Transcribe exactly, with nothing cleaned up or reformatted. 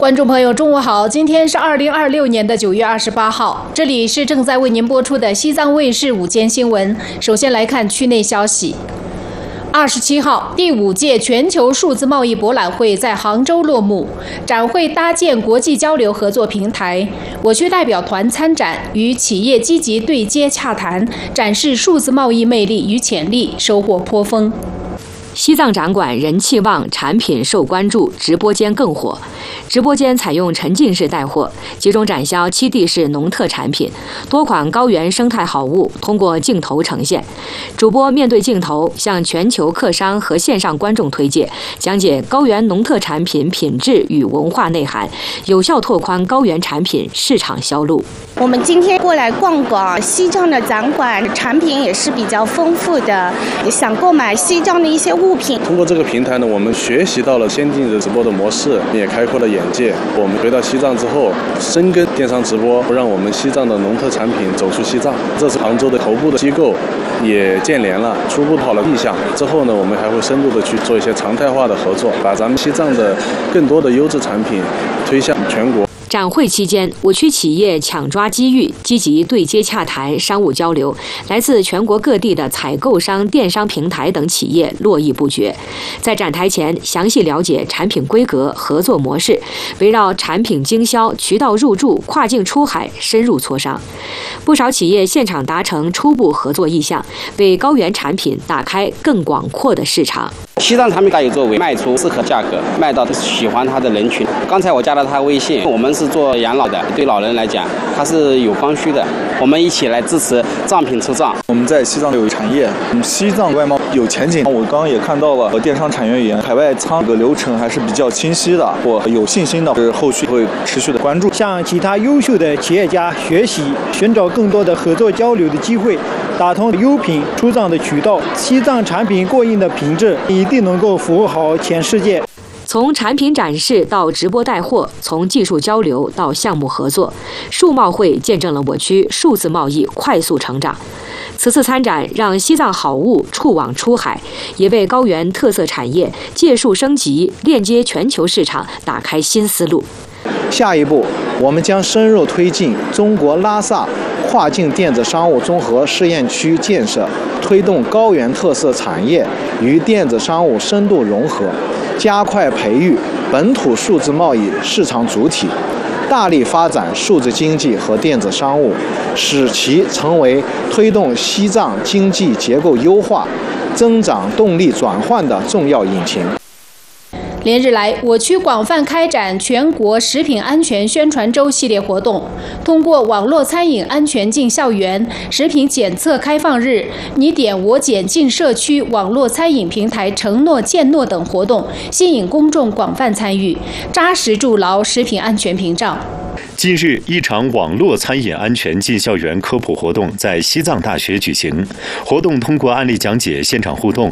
观众朋友，中午好！今天是二零二六年的九月二十八号，这里是正在为您播出的西藏卫视午间新闻。首先来看区内消息。二十七号，第五届全球数字贸易博览会在杭州落幕，展会搭建国际交流合作平台。我区代表团参展，与企业积极对接洽谈，展示数字贸易魅力与潜力，收获颇丰。 西藏展馆人气旺，产品受关注，直播间更火。直播间采用沉浸式带货，集中展销七地市农特产品，多款高原生态好物通过镜头呈现。主播面对镜头，向全球客商和线上观众推介，讲解高原农特产品品质与文化内涵，有效拓宽高原产品市场销路。 我们今天过来逛逛西藏的展馆，产品也是比较丰富的，想购买西藏的一些物品。 通过这个平台呢，我们学习到了先进的直播的模式，也开阔了眼界。我们回到西藏之后，深耕电商直播，让我们西藏的农特产品走出西藏。这次杭州的头部的机构也建联了，初步好了意向。之后呢，我们还会深入的去做一些常态化的合作，把咱们西藏的更多的优质产品推向全国。 展会期间，我区企业抢抓机遇，积极对接洽谈、商务交流。来自全国各地的采购商、电商平台等企业络绎不绝。在展台前，详细了解产品规格、合作模式，围绕产品经销、渠道入驻、跨境出海深入磋商。不少企业现场达成初步合作意向，为高原产品打开更广阔的市场。 西藏产品可以作为卖出适合价格，卖到喜欢它的人群。刚才我加了他微信，我们是做养老的，对老人来讲，它是有刚需的。我们一起来支持藏品出藏。 我们在西藏有产业，西藏外贸有前景。我刚刚也看到了电商产业园海外仓这个流程还是比较清晰的，我有信心的，是后续会持续的关注。 向其他优秀的企业家学习，寻找更多的合作交流的机会，打通优品出藏的渠道。西藏产品过硬的品质一定能够服务好全世界。 从产品展示到直播带货，从技术交流到项目合作，数贸会见证了我区数字贸易快速成长。此次参展让西藏好物触网出海，也为高原特色产业借数升级、链接全球市场打开新思路。 下一步，我们将深入推进中国拉萨跨境电子商务综合试验区建设，推动高原特色产业与电子商务深度融合，加快培育本土数字贸易市场主体，大力发展数字经济和电子商务，使其成为推动西藏经济结构优化、增长动力转换的重要引擎。 连日来，我区广泛开展全国食品安全宣传周系列活动，通过网络餐饮安全进校园、食品检测开放日、你点我检进社区网络餐饮平台承诺践诺等活动，吸引公众广泛参与，扎实筑牢食品安全屏障。 近日，一场网络餐饮安全进校园科普活动在西藏大学举行。活动通过案例讲解、现场互动，